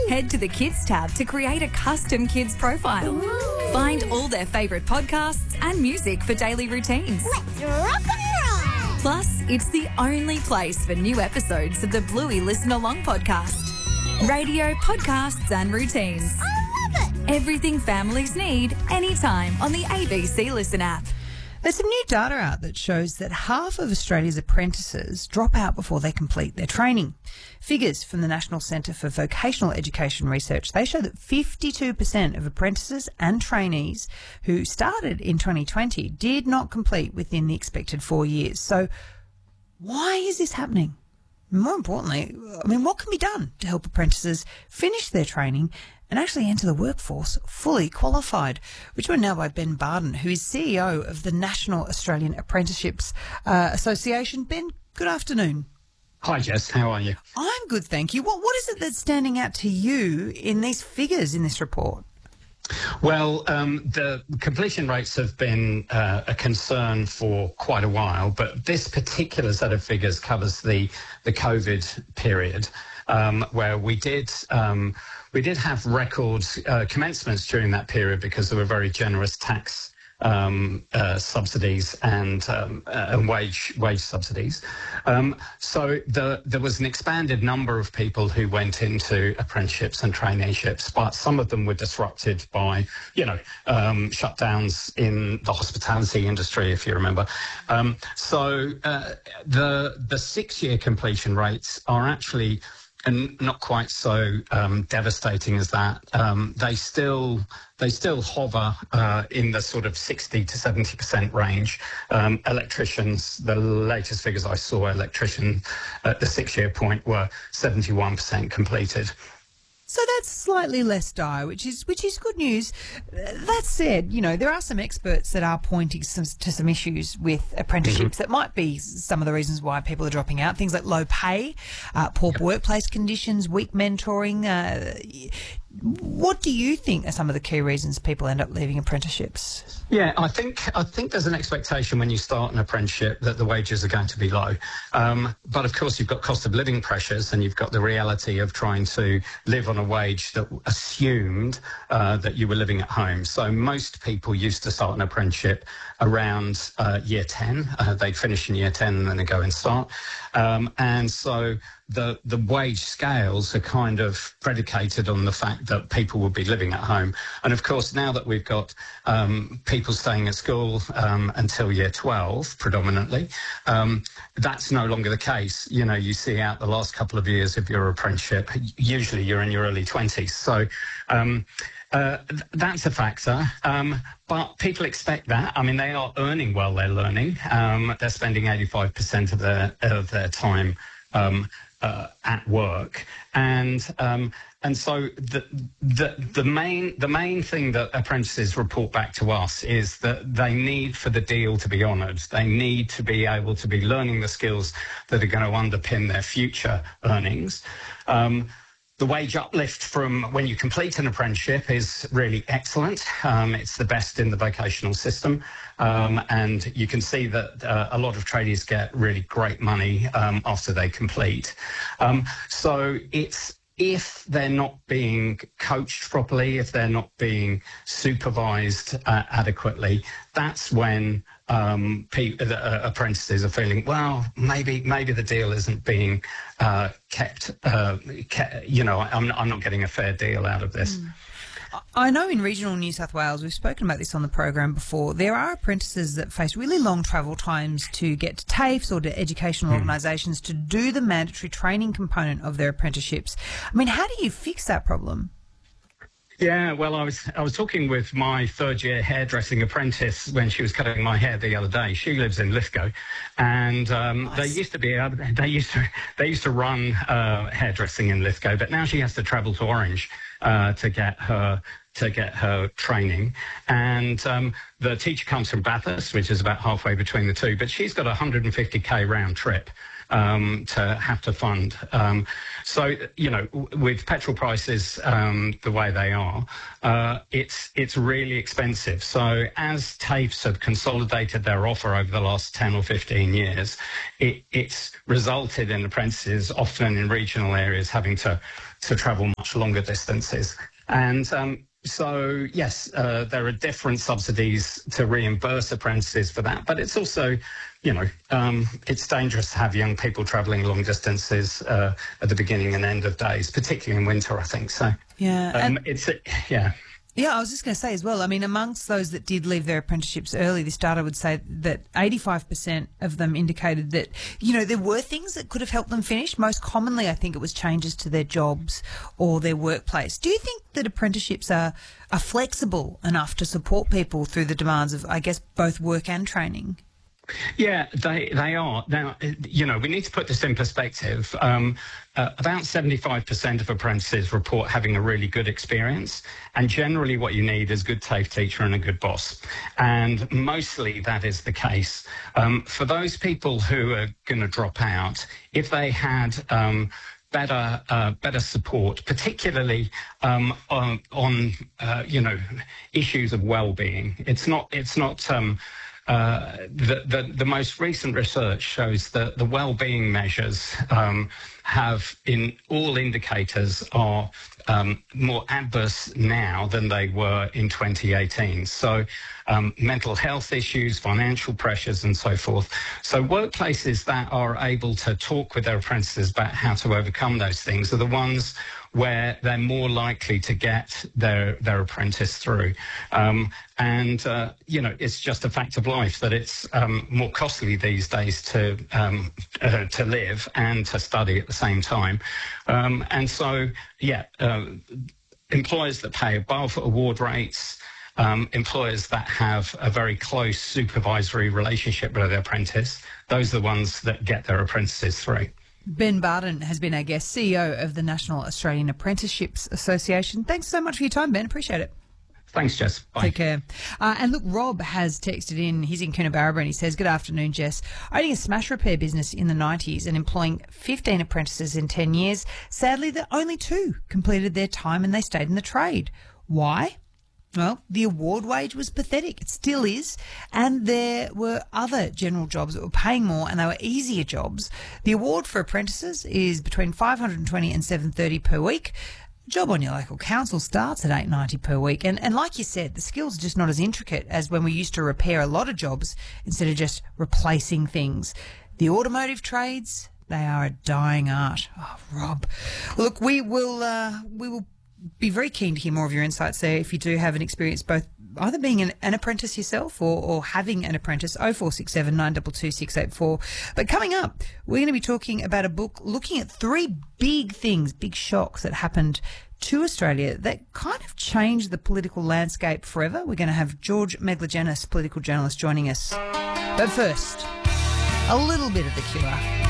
Head to the Kids tab to create a custom kids profile. Ooh. Find all their favourite podcasts and music for daily routines. Let's rock and roll! Plus, it's the only place for new episodes of the Bluey Listen Along podcast. Radio, podcasts and routines. I love it! Everything families need, anytime on the ABC Listen app. There's some new data out that shows that half of Australia's apprentices drop out before they complete their training. Figures from the National Centre for Vocational Education Research, they show that 52% of apprentices and trainees who started in 2020 did not complete within the expected 4 years. So why is this happening? More importantly, what can be done to help apprentices finish their training and actually enter the workforce fully qualified? We're joined now by Ben Barden, who is CEO of the National Australian Apprenticeships Association. Ben, good afternoon. Hi, Jess. How are you? I'm good, thank you. What is it that's standing out to you in these figures in this report? Well, the completion rates have been a concern for quite a while, but this particular set of figures covers the COVID period, where we did have record commencements during that period because there were very generous tax subsidies and wage subsidies. So there was an expanded number of people who went into apprenticeships and traineeships, but some of them were disrupted by, shutdowns in the hospitality industry, if you remember. So the 6-year completion rates are actually and not quite so devastating as that. They still hover in the sort of 60 to 70% range. Electricians, the latest figures I saw, electricians at the 6-year point were 71% completed. So that's slightly less dire, which is good news. That said, there are some experts that are pointing to some issues with apprenticeships that might be some of the reasons why people are dropping out. Things like low pay, poor workplace conditions, weak mentoring. What do you think are some of the key reasons people end up leaving apprenticeships? Yeah, I think there's an expectation when you start an apprenticeship that the wages are going to be low. But of course, you've got cost of living pressures and you've got the reality of trying to live on a wage that assumed that you were living at home. So most people used to start an apprenticeship around year 10. They'd finish in year 10 and then they go and start. And so the wage scales are kind of predicated on the fact that people will be living at home. And of course, now that we've got people staying at school until year 12 predominantly, that's no longer the case. You see out the last couple of years of your apprenticeship, usually you're in your early 20s. So that's a factor. But people expect that. they are earning while they're learning. They're spending 85% of their time at work, and so the main thing that apprentices report back to us is that they need for the deal to be honoured. They need to be able to be learning the skills that are going to underpin their future earnings. The wage uplift from when you complete an apprenticeship is really excellent. It's the best in the vocational system. And you can see that a lot of tradies get really great money after they complete. So if they're not being coached properly, if they're not being supervised adequately, that's when apprentices are feeling, well, maybe the deal isn't being kept. I'm not getting a fair deal out of this. I know in regional New South Wales, we've spoken about this on the program before, there are apprentices that face really long travel times to get to TAFEs or to educational organisations to do the mandatory training component of their apprenticeships. How do you fix that problem? Yeah, well, I was talking with my third-year hairdressing apprentice when she was cutting my hair the other day. She lives in Lithgow, and nice. they used to run hairdressing in Lithgow, but now she has to travel to Orange to get her training. And the teacher comes from Bathurst, which is about halfway between the two, but she's got a 150k round trip to have to fund. So, with petrol prices the way they are, it's really expensive. So as TAFEs have consolidated their offer over the last 10 or 15 years, it's resulted in apprentices, often in regional areas, having to to travel much longer distances. And so, yes, there are different subsidies to reimburse apprentices for that, but it's also, it's dangerous to have young people travelling long distances at the beginning and end of days, particularly in winter, I think. So, yeah, yeah. Yeah, I was just going to say as well, I mean, amongst those that did leave their apprenticeships early, this data would say that 85% of them indicated that, there were things that could have helped them finish. Most commonly, I think it was changes to their jobs or their workplace. Do you think that apprenticeships are flexible enough to support people through the demands of, I guess, both work and training? Yeah, they are. Now, we need to put this in perspective. About 75% of apprentices report having a really good experience. And generally what you need is a good TAFE teacher and a good boss. And mostly that is the case. For those people who are going to drop out, if they had better support, particularly on issues of well-being. It's not. The most recent research shows that the well-being measures have, in all indicators, are more adverse now than they were in 2018. So mental health issues, financial pressures and so forth. So workplaces that are able to talk with their apprentices about how to overcome those things are the ones where they're more likely to get their apprentice through. It's just a fact of life that it's more costly these days to live and to study at the same time. Employers that pay above award rates, employers that have a very close supervisory relationship with their apprentice, those are the ones that get their apprentices through. Ben Barton has been our guest, CEO of the National Australian Apprenticeships Association. Thanks so much for your time, Ben. Appreciate it. Thanks, Jess. Bye. Take care. And look, Rob has texted in. He's in Coonabarabra and he says, "Good afternoon, Jess. Owning a smash repair business in the 90s and employing 15 apprentices in 10 years. Sadly, only 2 completed their time and they stayed in the trade. Why? Well, the award wage was pathetic. It still is. And there were other general jobs that were paying more and they were easier jobs. The award for apprentices is between $520 and $730 per week. A job on your local council starts at $890 per week. And like you said, the skills are just not as intricate as when we used to repair a lot of jobs instead of just replacing things. The automotive trades, they are a dying art." Oh, Rob. Look, we will be very keen to hear more of your insights there if you do have an experience both either being an apprentice yourself or having an apprentice. 0467 922 684. But coming up, we're going to be talking about a book looking at 3 big things, big shocks that happened to Australia that kind of changed the political landscape forever. We're going to have George Meglogenis, political journalist, joining us. But first, a little bit of The Cure.